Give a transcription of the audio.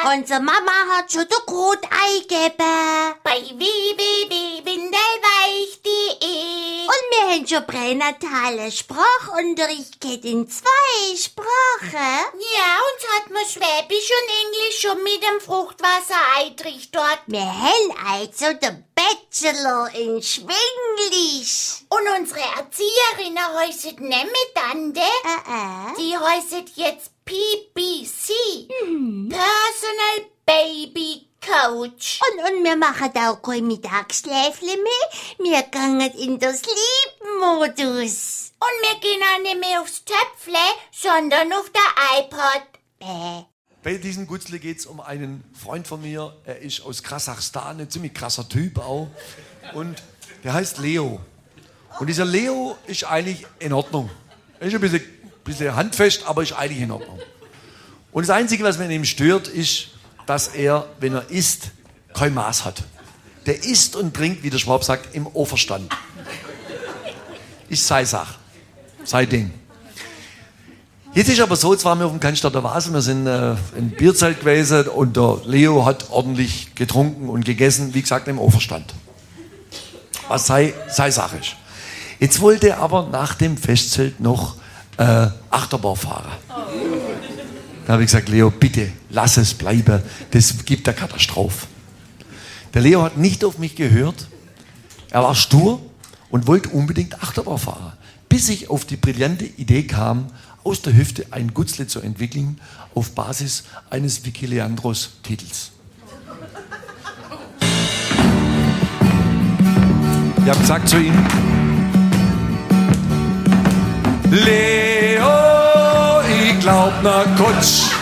Unsere Mama hat schon der Brotei gegeben. Bei www.windelweich.de. Und wir haben schon pränatale Sprachunterricht gehabt in 2 Sprachen. Ja, uns hat man Schwäbisch und Englisch schon mit dem Fruchtwasser dort. Wir haben also den Bachelor in Schwinglisch. Und unsere Erzieherin heißt nicht mehr Tante. Die heißt jetzt PBC. Personal Baby Coach. Und wir machen auch kein Mittagsschläfle mehr. Wir gehen in den Sleep-Modus. Und wir gehen auch nicht mehr aufs Töpfle, sondern auf der iPod. Bei diesem Gutzle geht's um einen Freund von mir. Er ist aus Kasachstan, ein ziemlich krasser Typ auch. Und der heißt Leo. Und dieser Leo ist eigentlich in Ordnung. Er ist ein bisschen handfest, aber ist eigentlich in Ordnung. Und das Einzige, was mir an ihm stört, ist, dass er, wenn er isst, kein Maß hat. Der isst und trinkt, wie der Schwab sagt, im Oberstand. Ist sei Sache. Sei Ding. Jetzt ist aber so, jetzt waren wir auf dem Cannstatter Vase, wir sind im Bierzelt gewesen und der Leo hat ordentlich getrunken und gegessen, wie gesagt, im Oberstand. Was sei Sache ist. Jetzt wollte er aber nach dem Festzelt noch Achterbahn fahren. Da habe ich gesagt, Leo, bitte, lass es bleiben, das gibt eine Katastrophe. Der Leo hat nicht auf mich gehört, er war stur und wollte unbedingt Achterbahn fahren, bis ich auf die brillante Idee kam, aus der Hüfte ein Gutzle zu entwickeln auf Basis eines Vicky Leandros-Titels. Ich habe gesagt zu ihm, Leo, ich glaub, na Kutsch.